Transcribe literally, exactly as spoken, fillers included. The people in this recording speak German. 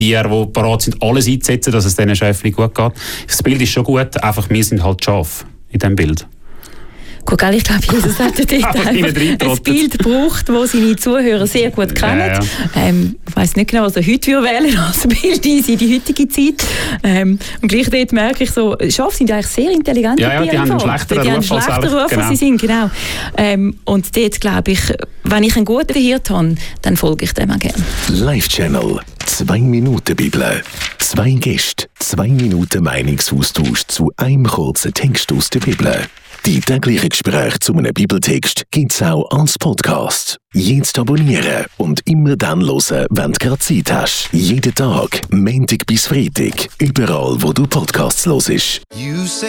Tiere, die bereit sind, alles einzusetzen, dass es diesen Schäfchen gut geht. Das Bild ist schon gut, einfach wir sind halt Schafe in diesem Bild. Guck, ich glaube, Jesus hat dort einfach ein Bild gebraucht, das seine Zuhörer sehr gut kennen. Ja, ja. Ähm, ich weiss nicht genau, was er heute wählen als Bild in die heutige Zeit. Ähm, und gleich dort merke ich so, Schafe sind eigentlich sehr intelligent. Ja, ja, die haben einen schlechteren Ruf, Ruf, als, Ruf genau. als sie sind. Genau. Ähm, und dort glaube ich, wenn ich einen guten Hirt habe, dann folge ich dem auch gerne. Live-Channel, zwei Minuten Bibel. Zwei Gäste, zwei Minuten Meinungsaustausch zu einem kurzen Text aus der Bibel. Die täglichen Gespräche zu einem Bibeltext gibt es auch als Podcast. Jetzt abonnieren und immer dann hören, wenn du gerade Zeit hast. Jeden Tag, Montag bis Freitag, überall wo du Podcasts hörst.